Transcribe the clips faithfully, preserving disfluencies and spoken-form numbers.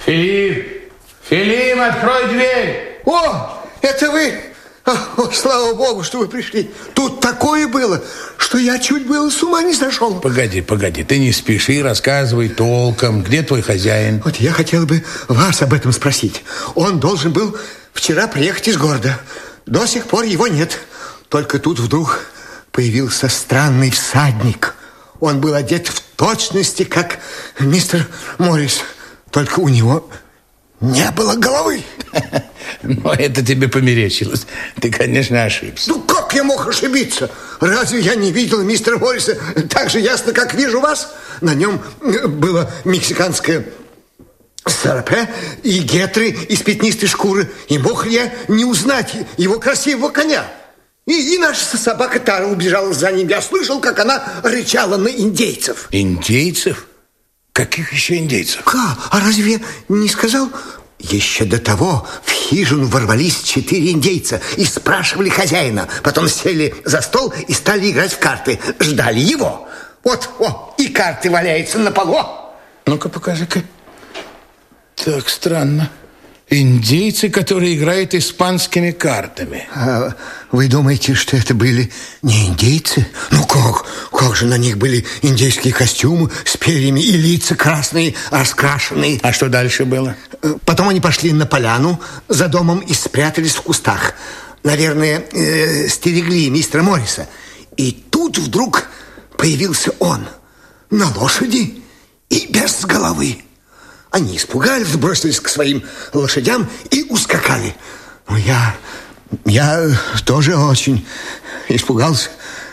Филипп! Филипп, открой дверь! О, это вы? О, слава богу, что вы пришли. Тут такое было, что я чуть было с ума не сошел. Погоди, погоди, ты не спеши, рассказывай толком. Где твой хозяин? Вот я хотел бы вас об этом спросить. Он должен был вчера приехать из города. До сих пор его нет. Только тут вдруг появился странный всадник. Он был одет в точности, как мистер Моррис. Только у него не было головы. Но это тебе померещилось. Ты, конечно, ошибся. Ну, как я мог ошибиться? Разве я не видел мистера Морриса так же ясно, как вижу вас? На нем было мексиканское сарапе и гетры из пятнистой шкуры. И мог ли я не узнать его красивого коня? И, и наша собака Тара убежала за ним. Я слышал, как она рычала на индейцев. Индейцев? Каких еще индейцев? Как? А разве не сказал? Еще до того в хижину ворвались четыре индейца и спрашивали хозяина. Потом сели за стол и стали играть в карты. Ждали его. Вот, о, и карты валяются на полу. Ну-ка, покажи-ка. Так странно. Индейцы, которые играют испанскими картами. А вы думаете, что это были не индейцы? Ну как? Как же на них были индейские костюмы с перьями и лица красные, раскрашенные. А что дальше было? Потом они пошли на поляну за домом и спрятались в кустах. Наверное, э, стерегли мистера Морриса. И тут вдруг появился он на лошади и без головы. Они испугались, бросились к своим лошадям и ускакали. Но я, я тоже очень испугался.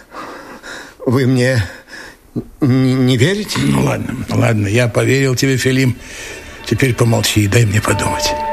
Вы мне не, не верите? Ну ладно, ладно, я поверил тебе, Филипп. Теперь помолчи и дай мне подумать.